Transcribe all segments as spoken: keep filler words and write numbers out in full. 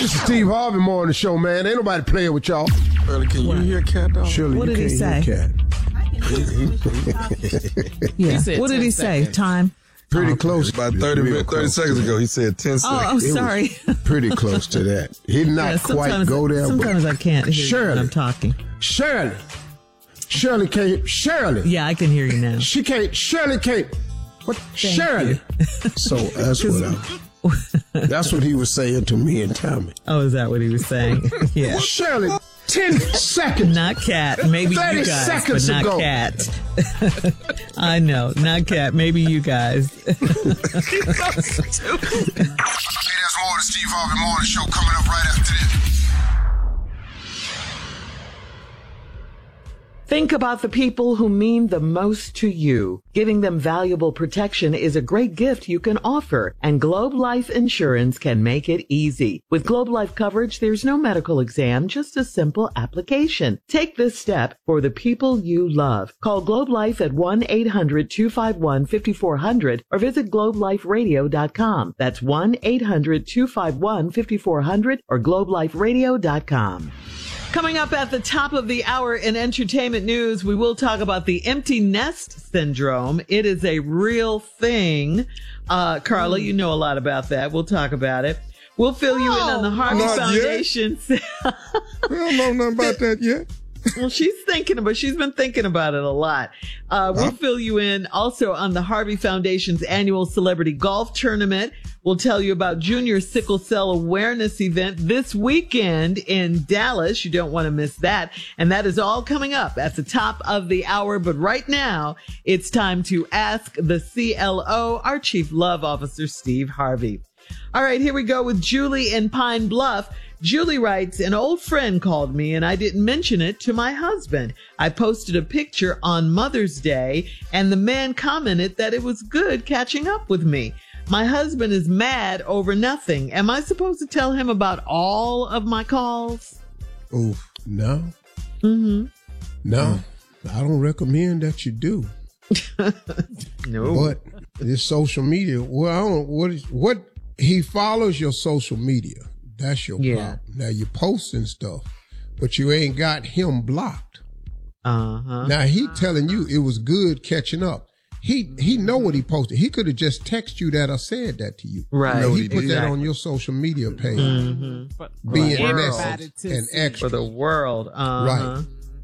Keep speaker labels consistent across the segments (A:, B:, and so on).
A: This is Steve Harvey Morning Show, man. Ain't nobody playing with y'all.
B: Shirley, can
C: what?
B: you hear Cat, dog?
A: Shirley,
C: what
A: you
C: did
A: can't
C: he say?
A: hear Cat.
C: Yeah. What did he say?
D: Seconds.
C: Time?
A: Pretty
C: oh,
A: close.
B: About thirty,
A: Real
B: thirty
A: close
B: seconds
A: to
B: ago,
A: that.
B: he said ten
C: Oh,
B: seconds.
C: oh sorry.
A: Pretty close to that. He did not
C: Yeah,
A: quite go there.
C: Sometimes
A: but
C: I can't hear you
A: Shirley.
C: when I'm talking.
A: Shirley. Shirley can't. Shirley.
C: Yeah, I can hear you now.
A: She can't. Shirley can't. What?
C: Thank
A: Shirley. So that's what I, that's what he was saying to me and Tommy.
C: Oh, is that what he was saying? Yeah.
A: Shirley, ten seconds.
C: Not Cat. Maybe you
A: thirty
C: guys,
A: seconds
C: but not
A: ago.
C: Cat. I know. Not Cat. Maybe you guys.
A: Hey, there's more of the Steve Harvey Morning Show coming up right after this.
D: Think about the people who mean the most to you. Giving them valuable protection is a great gift you can offer, and Globe Life Insurance can make it easy. With Globe Life coverage, there's no medical exam, just a simple application. Take this step for the people you love. Call Globe Life at one eight hundred two five one five four zero zero or visit globe life radio dot com. That's one eight hundred two five one five four zero zero or globe life radio dot com. Coming up at the top of the hour in entertainment news, we will talk about the empty nest syndrome. It is a real thing. Uh, Carla, you know a lot about that. We'll talk about it. We'll fill you in on the Harvey
B: Not
D: Foundation.
B: We don't know nothing about that yet.
D: Well, she's thinking about, she's been thinking about it a lot. Uh, we'll
B: Huh?
D: fill you in also on the Harvey Foundation's annual celebrity golf tournament. We'll tell you about Junior Sickle Cell Awareness event this weekend in Dallas. You don't want to miss that. And that is all coming up at the top of the hour. But right now, it's time to ask the C L O, our Chief Love Officer, Steve Harvey. All right, here we go with Julie in Pine Bluff. Julie writes, an old friend called me and I didn't mention it to my husband. I posted a picture on Mother's Day and the man commented that it was good catching up with me. My husband is mad over nothing. Am I supposed to tell him about all of my calls?
A: Oof. No.
D: Mm-hmm.
A: No. I don't recommend that you do.
D: No.
A: But this social media, well, I don't, what is, what, he follows your social media. That's your
D: Yeah.
A: problem. Now you're posting stuff, but you ain't got him blocked.
D: Uh-huh.
A: Now he telling you it was good catching up. He he know what he posted. He could have just texted you that or said that to you.
D: Right.
A: No, he
D: Exactly.
A: put that on your social media page.
D: Mm-hmm.
A: Being
D: Right.
A: message and
D: For
A: extra.
D: the world. Uh-huh.
A: Right.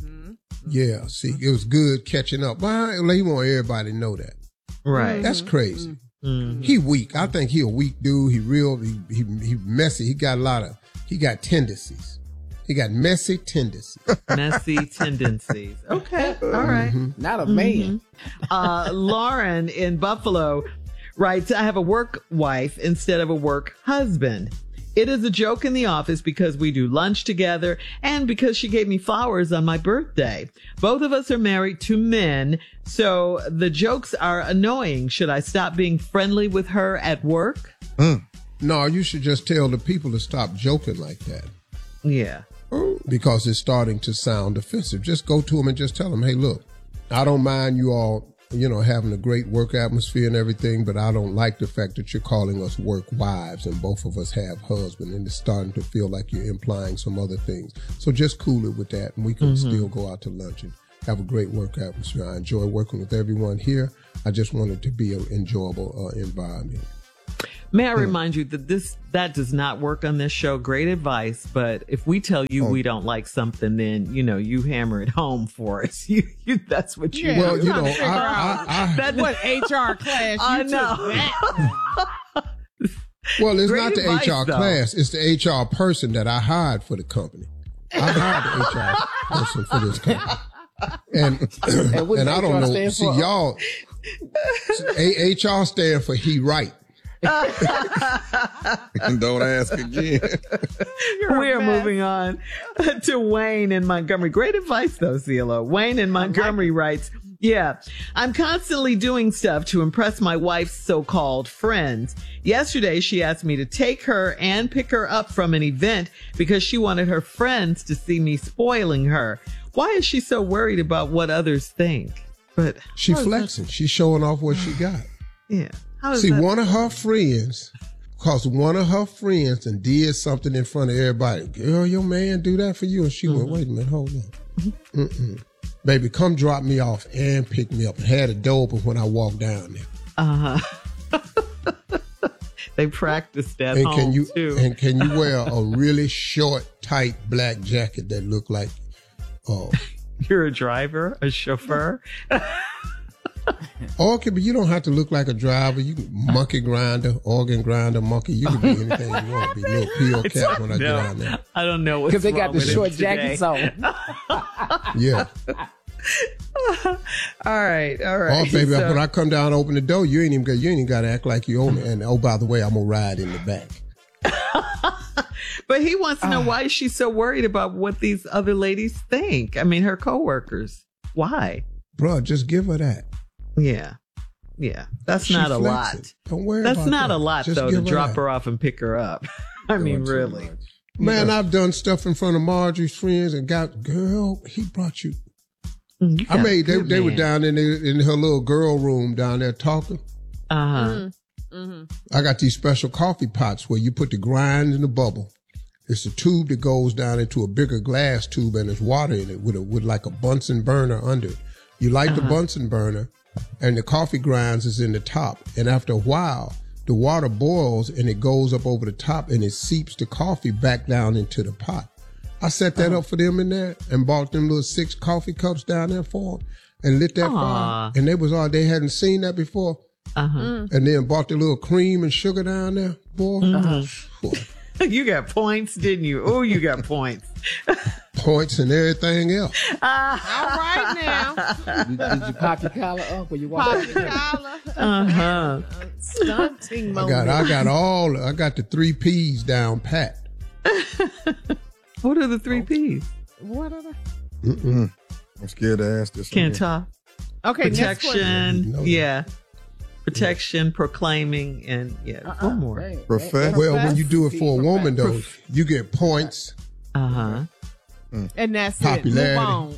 A: Yeah. See, it was good catching up. Well, he want everybody to know that.
D: Right.
A: That's crazy.
D: Mm-hmm.
A: He weak. I think he a weak dude. He real. He, he he messy. He got a lot of. He got tendencies. He got messy tendencies.
D: Messy tendencies. Okay. All right.
E: Not a man.
D: Mm-hmm. Uh, Lauren in Buffalo writes, I have a work wife instead of a work husband. It is a joke in the office because we do lunch together and because she gave me flowers on my birthday. Both of us are married to men, so the jokes are annoying. Should I stop being friendly with her at work?
A: Mm. No, you should just tell the people to stop joking like that.
D: Yeah.
A: Because it's starting to sound offensive. Just go to them and just tell them, hey, look, I don't mind you all, you know, having a great work atmosphere and everything, but I don't like the fact that you're calling us work wives and both of us have husbands, and it's starting to feel like you're implying some other things. So just cool it with that, and we can
D: Mm-hmm.
A: still go out to lunch and have a great work atmosphere. I enjoy working with everyone here. I just want it to be an enjoyable uh, environment.
D: May I remind you that this that does not work on this show. Great advice, but if we tell you
A: Oh.
D: we don't like something, then you know you hammer it home for us. You, you that's what you.
E: Yeah.
A: Well,
D: do.
A: you know, I, I, I,
D: That-
E: What H R class you
D: I
E: took
D: know.
E: that?
A: well, it's
D: Great
A: not the
D: advice,
A: H R
D: though.
A: class. It's the H R person that I hired for the company. I hired the H R person for this company. And,
E: And what
A: and
E: does
A: I don't
E: H R
A: know.
E: stand
A: See,
E: for?
A: y'all, A- H R stand for he right.
B: Don't ask again.
D: We're moving on to Wayne in Montgomery. Great advice, though, C L O. Wayne in Montgomery writes, yeah, I'm constantly doing stuff to impress my wife's so-called friends. Yesterday, she asked me to take her and pick her up from an event because she wanted her friends to see me spoiling her. Why is she so worried about what others think? But
A: She flexing. She's showing off what she got.
D: yeah. How is
A: See,
D: that?
A: one of her friends Cause one of her friends and did something in front of everybody. Girl, your man do that for you? And she mm-hmm. went, wait a minute, hold on. Mm-mm. Baby, come drop me off and pick me up. And had the door open when I walked down there.
D: Uh-huh. They practiced at
A: and
D: home,
A: can you,
D: too.
A: And can you wear a really short, tight black jacket that look like... Uh,
D: You're a driver, a chauffeur?
A: Okay, but you don't have to look like a driver. You can monkey grinder, organ grinder, monkey. You can be anything you want to be. Little peel cap when I
D: no,
A: get down there.
D: I don't know what's
E: Because they
D: wrong
E: got the
D: with
E: short
D: him
E: jackets
D: today.
E: on.
A: Yeah.
D: all right, all right.
A: Oh, baby,
D: So-
A: when I come down and open the door, you ain't even got, you ain't even got to act like you own me. And oh, by the way, I'm going to ride in the back.
D: But he wants to know why she's so worried about what these other ladies think. I mean, her coworkers. Why?
A: Bruh, just give her that.
D: Yeah. Yeah. That's
A: She
D: not a
A: flex
D: lot.
A: it. Don't worry
D: That's
A: about
D: not
A: that.
D: a lot,
A: Just
D: though, to
A: give her
D: drop
A: that.
D: her off and pick her up. I mean, really.
A: Man, I've done stuff in front of Marjorie's friends and got, girl, he brought you.
D: You
A: I
D: got
A: made,
D: a
A: they,
D: good
A: they were
D: man.
A: down in, the, in her little girl room down there talking.
D: Uh-huh.
A: I got these special coffee pots where you put the grind in the bubble. It's a tube that goes down into a bigger glass tube and there's water in it with a, with like a Bunsen burner under it. You light
D: Uh-huh.
A: the Bunsen burner and the coffee grinds is in the top. And after a while, the water boils and it goes up over the top and it seeps the coffee back down into the pot. I set that
D: Uh-huh.
A: up for them in there and bought them little six coffee cups down there for them and lit that
D: Aw.
A: fire. And they was all, they hadn't seen that before.
D: Uh-huh.
A: And then bought the little cream and sugar down there, boy.
D: Uh-huh.
A: Boy.
D: You got points, didn't you? Oh, you got points.
A: Points and everything else.
E: All right now.
F: Did, did you pop your collar up when you walked
E: Pop
F: out?
E: your collar.
D: Uh-huh.
E: Stunting
A: I
E: moment.
A: got, I got all, I got the three P's down pat.
D: What are the three P's?
E: What are they?
B: Mm-mm. I'm scared to ask this.
D: Can't
B: again.
D: talk.
E: Okay, next question.
D: Protection.
A: No.
D: Yeah. Protection, proclaiming, and yeah,
E: Uh-uh.
D: one more.
F: Hey,
B: Profess-
A: Well, when you do it for a
E: Profess-
A: woman, though, you get points.
D: Uh-huh.
E: And that's
A: Popularity.
E: it. Move on.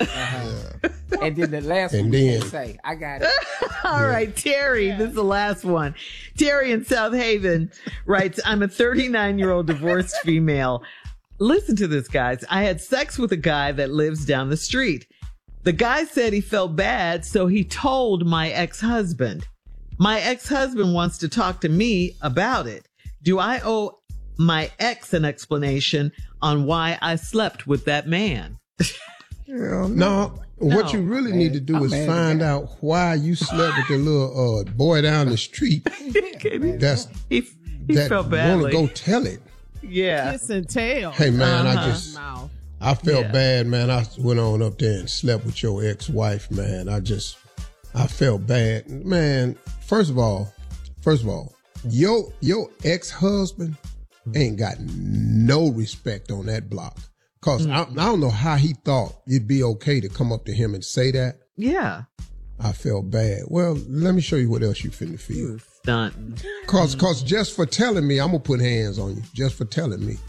F: And then the last
A: And
F: one
A: then-
F: you say, I got it.
D: All right, Terry, this is the last one. Terry in South Haven writes, I'm a thirty-nine-year-old divorced female. Listen to this, guys. I had sex with a guy that lives down the street. The guy said he felt bad, so he told my ex-husband. My ex-husband wants to talk to me about it. Do I owe my ex an explanation on why I slept with that man?
B: Hell no.
A: No, what
D: No.
A: you really need to do
F: I'm
A: is
F: mad at
A: find
F: that.
A: out why you slept with the little uh, boy down the street. That's
D: he he
A: that
D: felt
A: want
D: badly.
A: to go tell it.
D: Yeah.
E: Kiss and tell.
A: Hey man,
D: Uh-huh.
A: I just
E: Mouth.
A: I felt
D: Yeah.
A: bad, man. I went on up there and slept with your ex-wife, man. I just I felt bad, man. First of all, first of all, your your ex-husband ain't got no respect on that block. Cause I, I don't know how he thought it'd be okay to come up to him and say that.
D: Yeah.
A: I felt bad. Well, let me show you what else you finna
D: He
A: feel.
D: was stunting.
A: Cause, cause just for telling me, I'm gonna put hands on you. Just for telling me.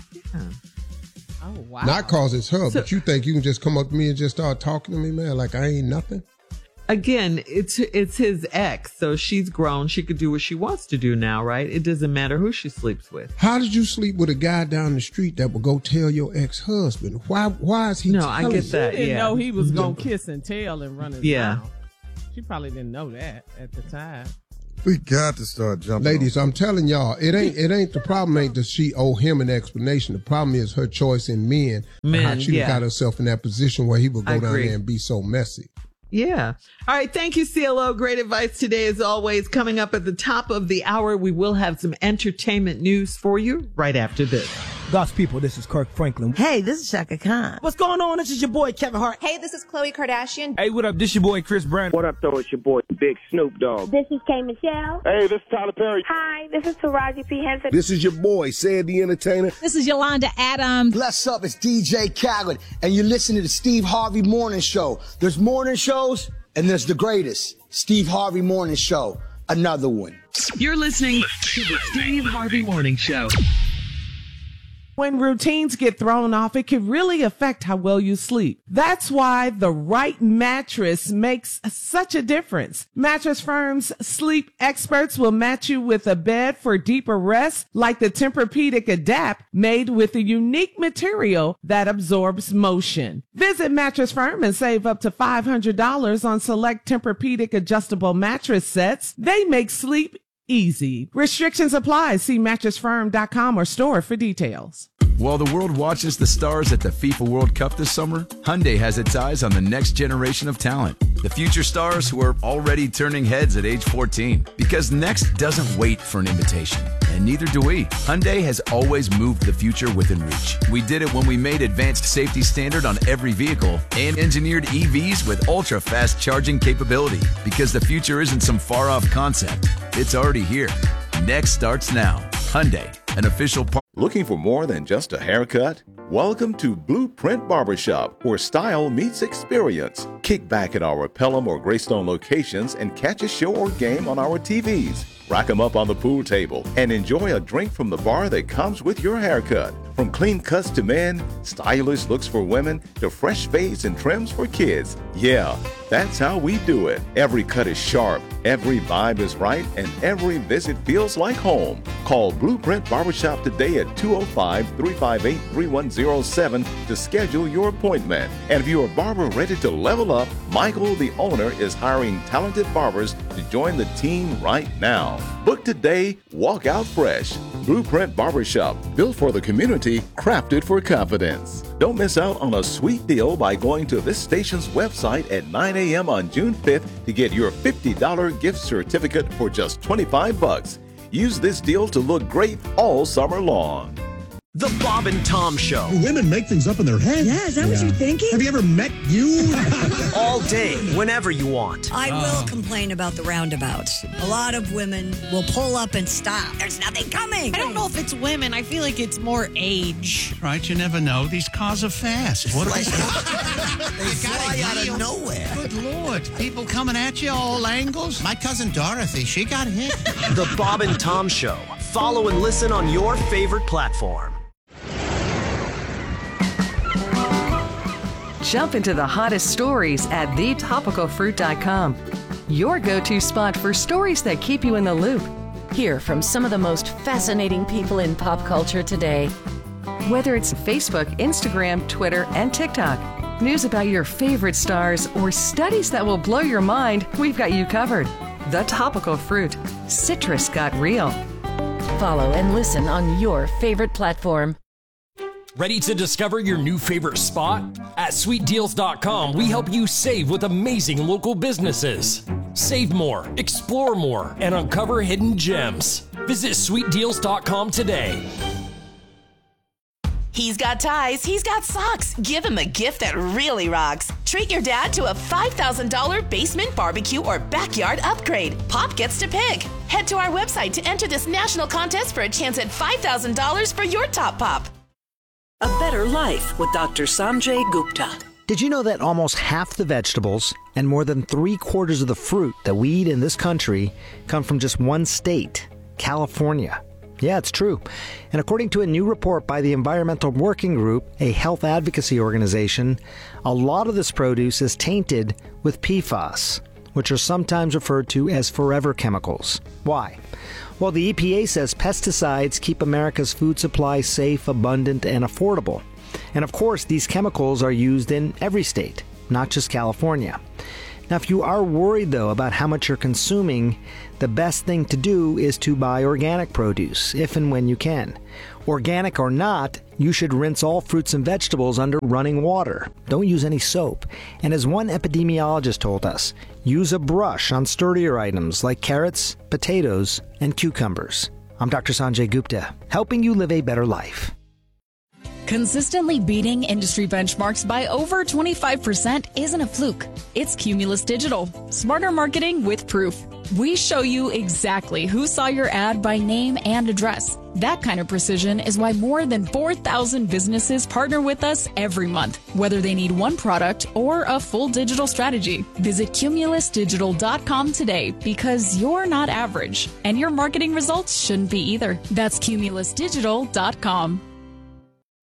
E: Oh, wow.
A: Not cause it's her,
D: So-
A: but you think you can just come up to me and just start talking to me, man, like I ain't nothing?
D: Again, it's it's his ex, so she's grown. She could do what she wants to do now, right? It doesn't matter who she sleeps with.
A: How did you sleep with a guy down the street that would go tell your ex-husband? Why Why is he
D: No, I
A: telling
D: get
A: you?
D: that.
E: She didn't
D: Yeah.
E: know he was going to kiss and tell and run his
D: Yeah.
E: mouth. She probably didn't know that at the time.
B: We got to start jumping.
A: Ladies,
B: on.
A: I'm telling y'all, it ain't it ain't the problem ain't that she owe him an explanation. The problem is her choice in men. and how
D: Men,
A: she
D: yeah.
A: got herself in that position where he would go
D: I
A: down
D: agree.
A: there and be so messy.
D: Yeah. All right. Thank you, C L O. Great advice today, as always. Coming up at the top of the hour, we will have some entertainment news for you right after this.
G: God's people, this is Kirk Franklin.
H: Hey, this is Shaka Khan.
G: What's going on? This is your boy Kevin Hart.
I: Hey, this is Khloe Kardashian.
G: Hey, what up? This your boy Chris Brown.
J: What up, though? It's your boy, Big Snoop Dogg.
K: This is K. Michelle.
J: Hey, this is Tyler Perry.
K: Hi, this is Taraji P. Henson.
B: This is your boy, Sandy Entertainer.
I: This is Yolanda Adams.
L: Bless up, it's D J Khaled, and you're listening to the Steve Harvey Morning Show. There's morning shows, and there's the greatest, Steve Harvey Morning Show, another one.
D: You're listening to the Steve Harvey Morning Show.
E: When routines get thrown off, it can really affect how well you sleep. That's why the right mattress makes such a difference. Mattress Firm's sleep experts will match you with a bed for deeper rest, like the Tempur-Pedic Adapt, made with a unique material that absorbs motion. Visit Mattress Firm and save up to five hundred dollars on select Tempur-Pedic adjustable mattress sets. They make sleep easy. Restrictions apply. See mattress firm dot com or store for details.
H: While the world watches the stars at the FIFA World Cup this summer, Hyundai has its eyes on the next generation of talent. The future stars who are already turning heads at age fourteen. Because next doesn't wait for an invitation. And neither do we. Hyundai has always moved the future within reach. We did it when we made advanced safety standard on every vehicle and engineered E Vs with ultra-fast charging capability. Because the future isn't some far-off concept. It's already here. Next starts now. Hyundai, an official partner.
M: Looking for more than just a haircut? Welcome to Blueprint Barbershop, where style meets experience. Kick back at our Pelham or Greystone locations and catch a show or game on our T Vs. Rack them up on the pool table and enjoy a drink from the bar that comes with your haircut. From clean cuts to men, stylish looks for women, to fresh fades and trims for kids. Yeah, that's how we do it. Every cut is sharp, every vibe is right, and every visit feels like home. Call Blueprint Barbershop today at two oh five, three five eight, three one oh seven to schedule your appointment. And if you're a barber ready to level up, Michael, the owner, is hiring talented barbers to join the team right now. Book today, walk out fresh. Blueprint Barbershop, built for the community, crafted for confidence. Don't miss out on a sweet deal by going to this station's website at nine a.m. on June fifth to get your fifty dollars gift certificate for just twenty-five bucks. Use this deal to look great all summer long.
N: The Bob and Tom Show.
O: Women make things up in their head.
P: Yeah, is that yeah. what you're thinking?
O: Have you ever met you?
N: All day, whenever you want.
P: I will oh. complain about the roundabouts. A lot of women will pull up and stop. There's nothing coming.
Q: I don't know if it's women. I feel like it's more age.
R: Right, you never know. These cars are fast. What
S: they fly out of nowhere.
R: Good Lord. People coming at you all angles. My cousin Dorothy, she got hit.
N: The Bob and Tom Show. Follow and listen on your favorite platform.
T: Jump into the hottest stories at the topical fruit dot com. Your go-to spot for stories that keep you in the loop. Hear from some of the most fascinating people in pop culture today. Whether it's Facebook, Instagram, Twitter, and TikTok, news about your favorite stars, or studies that will blow your mind, we've got you covered. The Topical Fruit. Citrus got real. Follow and listen on your favorite platform.
U: Ready to discover your new favorite spot? At sweet deals dot com, we help you save with amazing local businesses. Save more, explore more, and uncover hidden gems. Visit sweet deals dot com today.
V: He's got ties, he's got socks. Give him a gift that really rocks. Treat your dad to a five thousand dollars basement barbecue or backyard upgrade. Pop gets to pick. Head to our website to enter this national contest for a chance at five thousand dollars for your top pop.
W: A Better Life with Doctor Sanjay Gupta.
X: Did you know that almost half the vegetables and more than three quarters of the fruit that we eat in this country come from just one state, California? Yeah, it's true. And according to a new report by the Environmental Working Group, a health advocacy organization, a lot of this produce is tainted with P FAS, which are sometimes referred to as forever chemicals. Why? Well, the E P A says pesticides keep America's food supply safe, abundant, and affordable. And of course, these chemicals are used in every state, not just California. Now, if you are worried, though, about how much you're consuming, the best thing to do is to buy organic produce, if and when you can. Organic or not, you should rinse all fruits and vegetables under running water. Don't use any soap. And as one epidemiologist told us, use a brush on sturdier items like carrots, potatoes, and cucumbers. I'm Doctor Sanjay Gupta, helping you live a better life.
Y: Consistently beating industry benchmarks by over twenty-five percent isn't a fluke. It's Cumulus Digital. Smarter marketing with proof. We show you exactly who saw your ad by name and address. That kind of precision is why more than four thousand businesses partner with us every month, whether they need one product or a full digital strategy. Visit cumulus digital dot com today because you're not average, and your marketing results shouldn't be either. That's cumulus digital dot com.